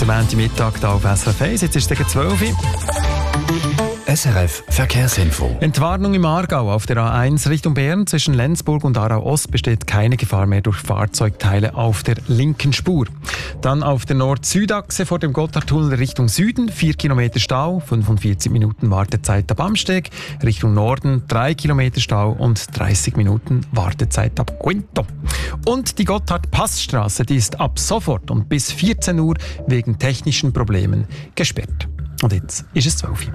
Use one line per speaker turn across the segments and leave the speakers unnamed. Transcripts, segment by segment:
Montagmittag hier auf SRF 1. Jetzt ist es gegen 12 Uhr.
SRF Verkehrsinfo.
Entwarnung im Aargau. Auf der A1 Richtung Bern zwischen Lenzburg und Aarau-Ost besteht keine Gefahr mehr durch Fahrzeugteile auf der linken Spur. Dann auf der Nord-Süd-Achse vor dem Gotthardtunnel Richtung Süden 4 Kilometer Stau, 45 Minuten Wartezeit ab Amsteg. Richtung Norden 3 Kilometer Stau und 30 Minuten Wartezeit ab Quinto. Und die Gotthard-Passstraße, die ist ab sofort und bis 14 Uhr wegen technischen Problemen gesperrt. Und jetzt ist es 12 Uhr.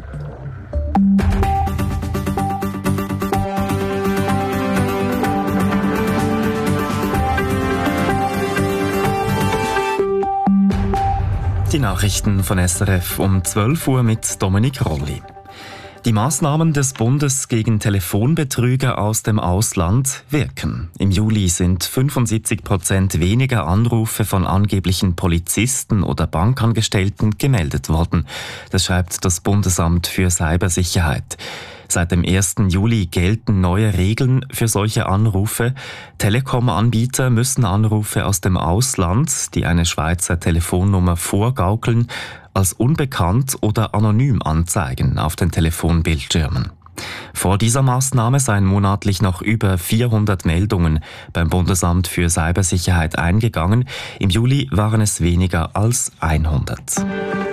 Die Nachrichten von SRF um 12 Uhr mit Dominik Rolli. Die Maßnahmen des Bundes gegen Telefonbetrüger aus dem Ausland wirken. Im Juli sind 75% weniger Anrufe von angeblichen Polizisten oder Bankangestellten gemeldet worden. Das schreibt das Bundesamt für Cybersicherheit. Seit dem 1. Juli gelten neue Regeln für solche Anrufe. Telekom-Anbieter müssen Anrufe aus dem Ausland, die eine Schweizer Telefonnummer vorgaukeln, als unbekannt oder anonym anzeigen auf den Telefonbildschirmen. Vor dieser Maßnahme seien monatlich noch über 400 Meldungen beim Bundesamt für Cybersicherheit eingegangen. Im Juli waren es weniger als 100.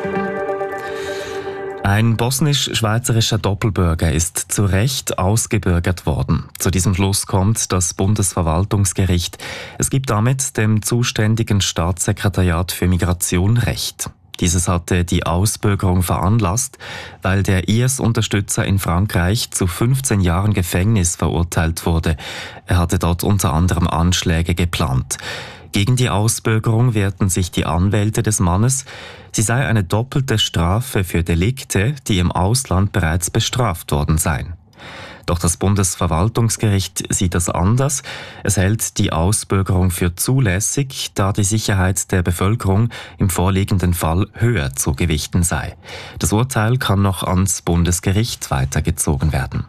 Ein bosnisch-schweizerischer Doppelbürger ist zu Recht ausgebürgert worden. Zu diesem Schluss kommt das Bundesverwaltungsgericht. Es gibt damit dem zuständigen Staatssekretariat für Migration Recht. Dieses hatte die Ausbürgerung veranlasst, weil der IS-Unterstützer in Frankreich zu 15 Jahren Gefängnis verurteilt wurde. Er hatte dort unter anderem Anschläge geplant. Gegen die Ausbürgerung wehrten sich die Anwälte des Mannes. Sie sei eine doppelte Strafe für Delikte, die im Ausland bereits bestraft worden seien. Doch das Bundesverwaltungsgericht sieht das anders. Es hält die Ausbürgerung für zulässig, da die Sicherheit der Bevölkerung im vorliegenden Fall höher zu gewichten sei. Das Urteil kann noch ans Bundesgericht weitergezogen werden.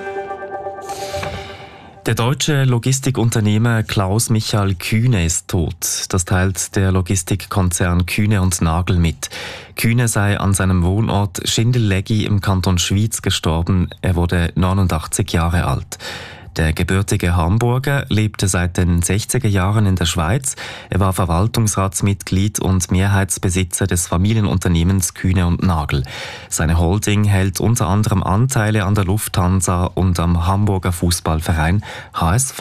Der deutsche Logistikunternehmer Klaus-Michael Kühne ist tot. Das teilt der Logistikkonzern Kühne und Nagel mit. Kühne sei an seinem Wohnort Schindeleggi im Kanton Schwyz gestorben. Er wurde 89 Jahre alt. Der gebürtige Hamburger lebte seit den 60er Jahren in der Schweiz. Er war Verwaltungsratsmitglied und Mehrheitsbesitzer des Familienunternehmens Kühne und Nagel. Seine Holding hält unter anderem Anteile an der Lufthansa und am Hamburger Fußballverein HSV.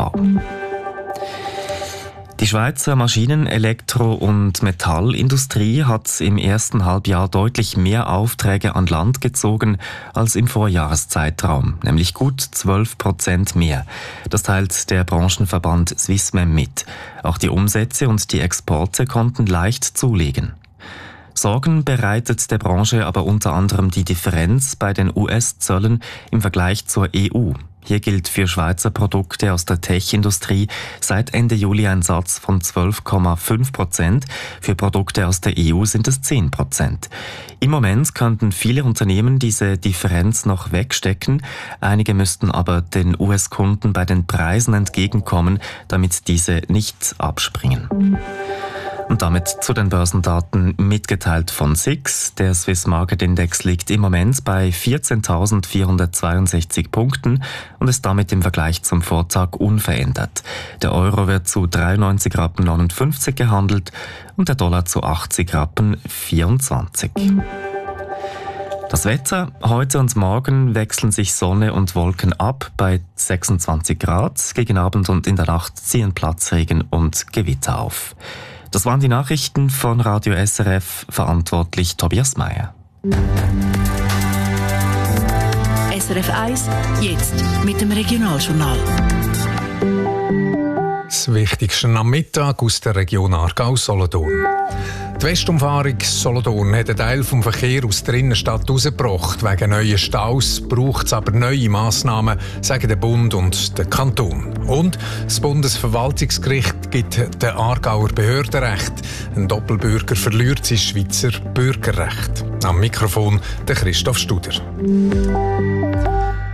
Die Schweizer Maschinen-, Elektro- und Metallindustrie hat im ersten Halbjahr deutlich mehr Aufträge an Land gezogen als im Vorjahreszeitraum, nämlich gut 12% mehr. Das teilt der Branchenverband Swissmem mit. Auch die Umsätze und die Exporte konnten leicht zulegen. Sorgen bereitet der Branche aber unter anderem die Differenz bei den US-Zöllen im Vergleich zur EU. Hier gilt für Schweizer Produkte aus der Tech-Industrie seit Ende Juli ein Satz von 12,5%. Für Produkte aus der EU sind es 10%. Im Moment könnten viele Unternehmen diese Differenz noch wegstecken. Einige müssten aber den US-Kunden bei den Preisen entgegenkommen, damit diese nicht abspringen. Und damit zu den Börsendaten mitgeteilt von SIX. Der Swiss Market Index liegt im Moment bei 14.462 Punkten und ist damit im Vergleich zum Vortag unverändert. Der Euro wird zu 93,59 Rappen gehandelt und der Dollar zu 80,24 Rappen. Das Wetter: Heute und morgen wechseln sich Sonne und Wolken ab bei 26 Grad. Gegen Abend und in der Nacht ziehen Platzregen und Gewitter auf. Das waren die Nachrichten von Radio SRF, verantwortlich Tobias Meyer.
SRF 1, jetzt mit dem Regionaljournal.
Das Wichtigste am Mittag aus der Region Aargau-Solothurn. Die Westumfahrung Solothurn hat einen Teil vom Verkehr aus der Innenstadt rausgebracht. Wegen neuen Staus braucht es aber neue Massnahmen, sagen der Bund und der Kanton. Und das Bundesverwaltungsgericht gibt den Aargauer Behördenrecht. Ein Doppelbürger verliert sein Schweizer Bürgerrecht. Am Mikrofon der Christoph Studer.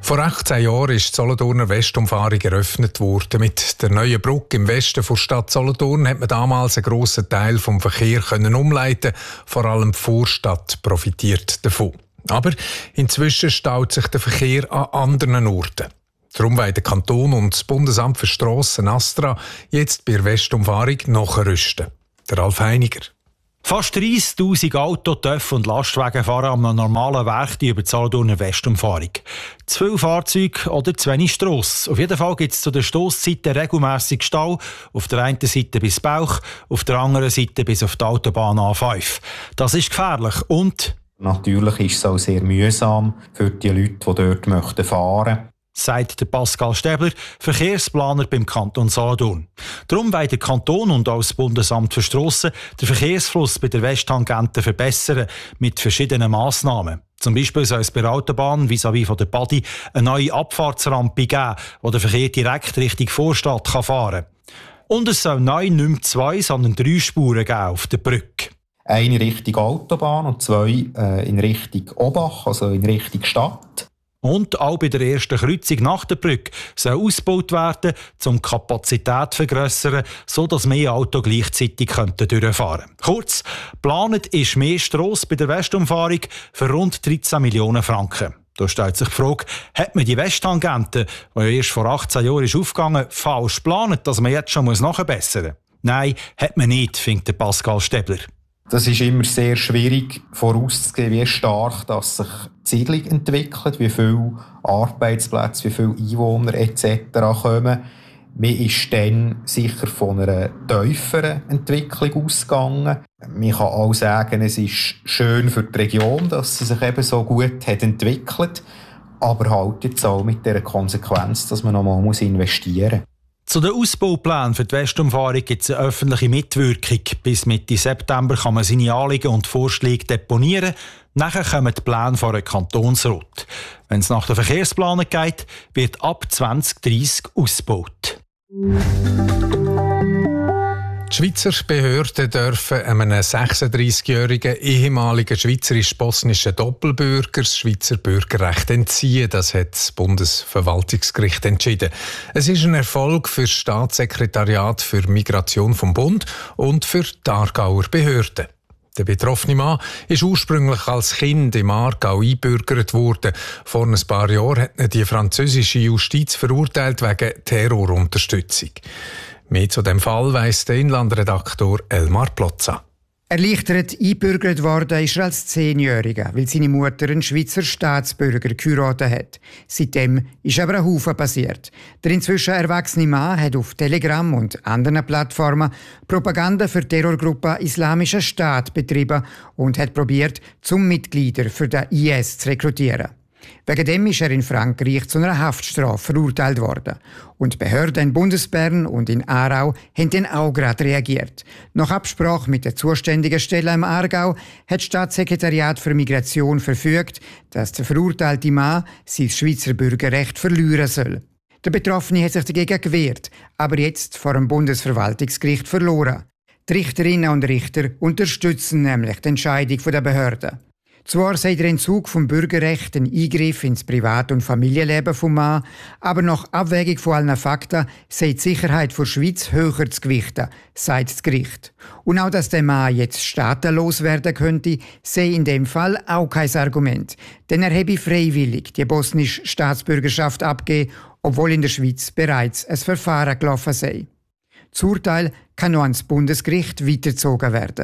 Vor 18 Jahren ist die Solothurner Westumfahrung eröffnet worden. Mit der neuen Brücke im Westen der Stadt Solothurn hat man damals einen grossen Teil vom Verkehr umleiten. Vor allem die Vorstadt profitiert davon. Aber inzwischen staut sich der Verkehr an anderen Orten. Darum wollen der Kanton und das Bundesamt für Strassen ASTRA jetzt bei der Westumfahrung nachrüsten. Der Ralf Heiniger.
Fast 30'000 Auto-, Töff- und Lastwagen fahren am normalen Werk über die Solothurner Westumfahrung. Zu viele Fahrzeuge oder zu wenig Strasse. Auf jeden Fall gibt es zu den Stosszeiten regelmässig Stau. Auf der einen Seite bis Bauch, auf der anderen Seite bis auf die Autobahn A5. Das ist gefährlich und
natürlich ist es auch sehr mühsam für die Leute, die dort fahren möchten.
Sagt der Pascal Stäbler, Verkehrsplaner beim Kanton Solothurn. Darum wollen der Kanton und auch das Bundesamt für Strassen den Verkehrsfluss bei der Westtangente verbessern mit verschiedenen Massnahmen. Zum Beispiel soll es bei der Autobahn vis-à-vis von der Badi eine neue Abfahrtsrampe geben, wo der Verkehr direkt Richtung Vorstadt fahren kann. Und es soll neu nicht mehr 2, sondern 3 Spuren geben auf der Brücke.
Eine Richtung Autobahn und 2 in Richtung Obach, also in Richtung Stadt.
Und auch bei der ersten Kreuzung nach der Brücke soll ausgebaut werden, um die Kapazität zu vergrössern, sodass mehr Autos gleichzeitig durchfahren könnten. Kurz, geplant ist mehr Strasse bei der Westumfahrung für rund 13 Millionen Franken. Da stellt sich die Frage, hat man die Westtangente, die ja erst vor 18 Jahren ist aufgegangen, falsch geplant, dass man jetzt schon nachbessern muss? Nein, hat man nicht, findet der Pascal Stäbler.
Das ist immer sehr schwierig vorauszugehen, wie stark dass sich die Siedlung entwickelt, wie viele Arbeitsplätze, wie viele Einwohner etc. kommen. Man ist dann sicher von einer tieferen Entwicklung ausgegangen. Man kann auch sagen, es ist schön für die Region, dass sie sich eben so gut hat entwickelt, aber halt jetzt auch mit der Konsequenz, dass man nochmal investieren muss.
Zu den Ausbauplänen für die Westumfahrung gibt es eine öffentliche Mitwirkung. Bis Mitte September kann man seine Anliegen und Vorschläge deponieren. Nachher kommen die Pläne vor den Kantonsrat. Wenn es nach den Verkehrsplanern geht, wird ab 2030 ausgebaut.
Die Schweizer Behörden dürfen einem 36-jährigen ehemaligen schweizerisch-bosnischen Doppelbürger das Schweizer Bürgerrecht entziehen. Das hat das Bundesverwaltungsgericht entschieden. Es ist ein Erfolg für das Staatssekretariat für Migration vom Bund und für die Aargauer Behörden. Der betroffene Mann ist ursprünglich als Kind im Aargau eingebürgert worden. Vor ein paar Jahren hat ihn die französische Justiz verurteilt wegen Terrorunterstützung. Mehr zu dem Fall weiss der Inlandredaktor Elmar Plotza.
Erleichtert eingebürgert worden ist er als 10-Jähriger, weil seine Mutter einen Schweizer Staatsbürger geheiratet hat. Seitdem ist aber ein Haufen passiert. Der inzwischen erwachsene Mann hat auf Telegram und anderen Plattformen Propaganda für die Terrorgruppe Islamischer Staat betrieben und hat probiert, zum Mitglieder für den IS zu rekrutieren. Wegen dem ist er in Frankreich zu einer Haftstrafe verurteilt worden. Und die Behörden in Bundesbern und in Aarau haben dann auch gerade reagiert. Nach Absprache mit der zuständigen Stelle im Aargau hat das Staatssekretariat für Migration verfügt, dass der verurteilte Mann sein Schweizer Bürgerrecht verlieren soll. Der Betroffene hat sich dagegen gewehrt, aber jetzt vor dem Bundesverwaltungsgericht verloren. Die Richterinnen und Richter unterstützen nämlich die Entscheidung der Behörden. Zwar sei der Entzug vom Bürgerrecht ein Eingriff ins Privat- und Familienleben vom Mann, aber nach Abwägung von allen Fakten sei die Sicherheit der Schweiz höher zu gewichten, sagt das Gericht. Und auch, dass der Mann jetzt staatenlos werden könnte, sei in dem Fall auch kein Argument. Denn er habe freiwillig die bosnische Staatsbürgerschaft abgegeben, obwohl in der Schweiz bereits ein Verfahren gelaufen sei. Das Urteil kann noch ans Bundesgericht weitergezogen werden.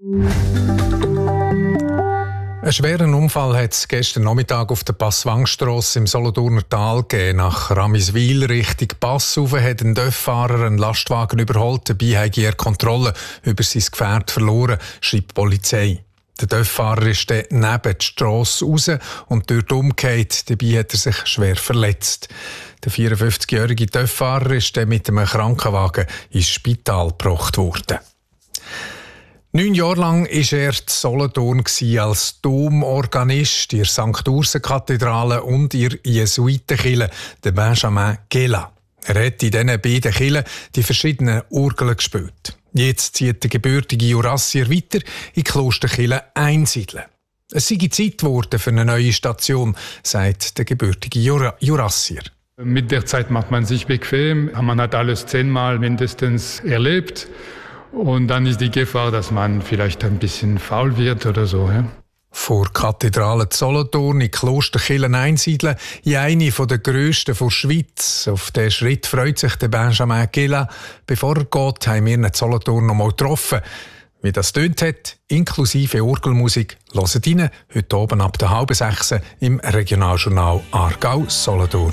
Einen schweren Unfall hat es gestern Nachmittag auf der Passwangstrasse im Solothurner Tal gegeben. Nach Ramiswil Richtung Passauf hat ein Döfffahrer einen Lastwagen überholt. Dabei hat er Kontrolle über sein Gefährt verloren, schreibt die Polizei. Der Döfffahrer ist dann neben die Strasse raus und dort umgekehrt. Dabei hat er sich schwer verletzt. Der 54-jährige Döfffahrer ist dann mit einem Krankenwagen ins Spital gebracht worden. 9 Jahre lang war er in Solothurn als Domorganist in der St. Ursen-Kathedrale und in der Jesuitenkirche, der Benjamin Gela. Er hat in diesen beiden Kirchen die verschiedenen Orgeln gespielt. Jetzt zieht der gebürtige Jurassier weiter in die Klosterkirche Einsiedeln. Es sei Zeit geworden für eine neue Station, sagt der gebürtige Jurassier.
Mit der Zeit macht man sich bequem, man hat alles 10-mal mindestens erlebt und dann ist die Gefahr, dass man vielleicht ein bisschen faul wird oder so. Ja?
Vor Kathedrale Solothurn in Klosterkirchen einsiedeln, in eine der grössten der Schweiz. Auf diesen Schritt freut sich der Benjamin Gela. Bevor er geht, haben wir ihn in Solothurn noch mal getroffen. Wie das tönt hat, inklusive Orgelmusik, hört rein, heute oben ab der 5:30 im Regionaljournal Aargau Solothurn.